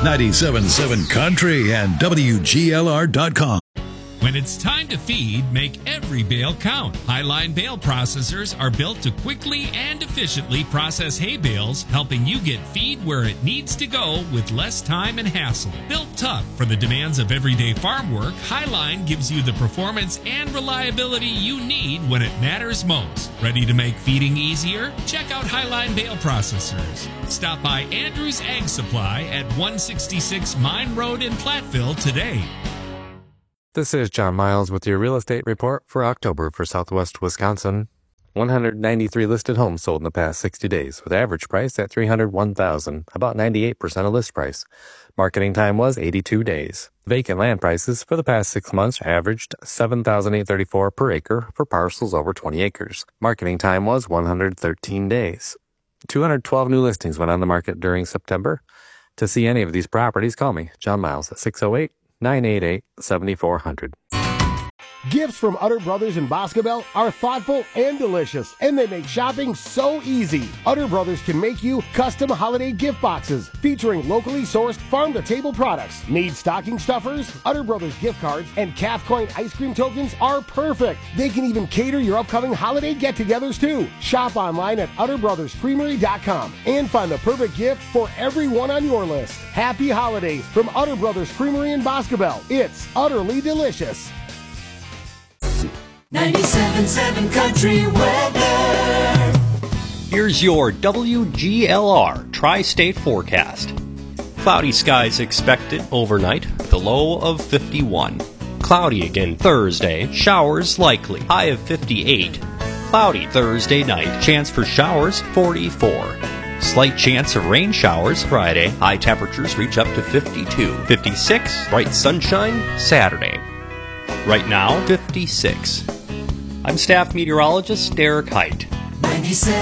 97.7 Country and WGLR.com. When it's time to feed, make every bale count. Highline bale processors are built to quickly and efficiently process hay bales, helping you get feed where it needs to go with less time and hassle. Built tough for the demands of everyday farm work, Highline gives you the performance and reliability you need when it matters most. Ready to make feeding easier? Check out Highline bale processors. Stop by Andrews Ag Supply at 166 Mine Road in Platteville today. This is John Miles with your real estate report for October for Southwest Wisconsin. 193 listed homes sold in the past 60 days, with average price at $301,000, about 98% of list price. Marketing time was 82 days. Vacant land prices for the past 6 months averaged $7,834 per acre for parcels over 20 acres. Marketing time was 113 days. 212 new listings went on the market during September. To see any of these properties, call me, John Miles, at 608-988-7400. Gifts from Utter Brothers in Boscobel are thoughtful and delicious, and they make shopping so easy. Utter Brothers can make you custom holiday gift boxes featuring locally sourced farm-to-table products. Need stocking stuffers? Utter Brothers gift cards and calf coin ice cream tokens are perfect. They can even cater your upcoming holiday get-togethers too. Shop online at UtterBrothersCreamery.com and find the perfect gift for everyone on your list. Happy holidays from Utter Brothers Creamery in Boscobel. It's utterly delicious. 97.7 Country Weather. Here's your WGLR Tri-State forecast. Cloudy skies expected overnight, the low of 51. Cloudy again Thursday, showers likely, high of 58. Cloudy Thursday night, chance for showers 44. Slight chance of rain showers Friday, high temperatures reach up to 52. 56, bright sunshine Saturday. Right now, 56. I'm staff meteorologist Derek Height. 97.